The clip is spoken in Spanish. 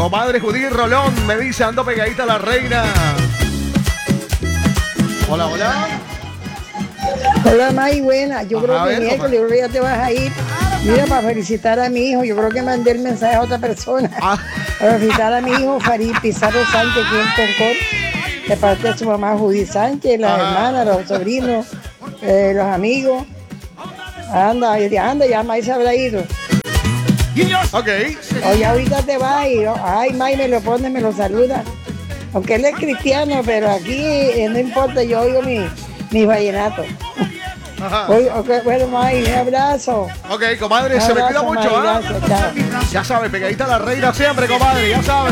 Comadre Judith Rolón me dice, ando pegadita a la reina. Hola, hola. Hola, May, buena. Yo creo que ver, miércoles, yo creo que ya te vas a ir. Mira, para felicitar a mi hijo, yo creo que mandé el mensaje a otra persona. Para felicitar a mi hijo, Farid Pizarro Sánchez, aquí en Concord, de parte de su mamá Judith Sánchez, las hermanas, los sobrinos, los amigos. Anda, ya May se habrá ido. Ok. Oye, ahorita te vas y, ay, May me lo pone, me lo saluda. Aunque él es cristiano, pero aquí no importa, yo oigo mi vallenato. Oye, okay, bueno, May, un abrazo. Ok, comadre, Un se me abrazo, cuida mucho, May, ¿ah? gracias, chao. Ya sabe, pegadita a la reina siempre, comadre, ya sabe.